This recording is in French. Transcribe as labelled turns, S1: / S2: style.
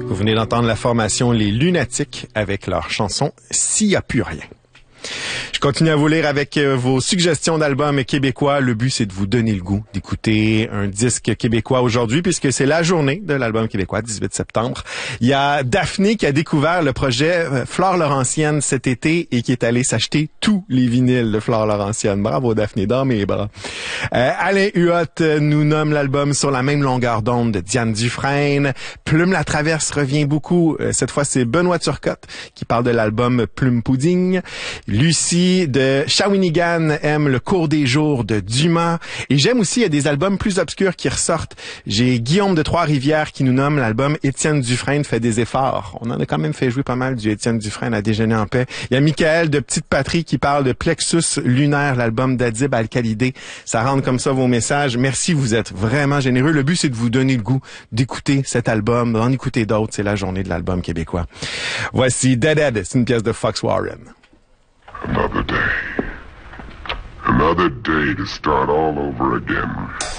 S1: Vous venez d'entendre la formation Les Lunatiques avec leur chanson « S'il y a plus rien ». Je continue à vous lire avec vos suggestions d'albums québécois. Le but, c'est de vous donner le goût d'écouter un disque québécois aujourd'hui, puisque c'est la journée de l'album québécois, 18 septembre. Il y a Daphné qui a découvert le projet Flore Laurentienne cet été et qui est allée s'acheter tous les vinyles de Flore Laurentienne. Bravo Daphné, dans mes bras. Alain Huot nous nomme l'album Sur la même longueur d'onde de Diane Dufresne. Plume la Traverse revient beaucoup. Cette fois, c'est Benoît Turcotte qui parle de l'album Plume Pudding. Lucie de Shawinigan aime Le cours des jours de Dumas. Et j'aime aussi, il y a des albums plus obscurs qui ressortent. J'ai Guillaume de Trois-Rivières qui nous nomme l'album Étienne Dufresne fait des efforts. On en a quand même fait jouer pas mal du Étienne Dufresne à Déjeuner en paix. Il y a Michael de Petite Patrie qui parle de Plexus lunaire, l'album d'Adib Al-Khalidé. Ça rentre comme ça vos messages. Merci, vous êtes vraiment généreux. Le but, c'est de vous donner le goût d'écouter cet album, d'en écouter d'autres. C'est la journée de l'album québécois. Voici Dead, c'est une pièce de Fox Warren.
S2: Another day. Another day to start all over again.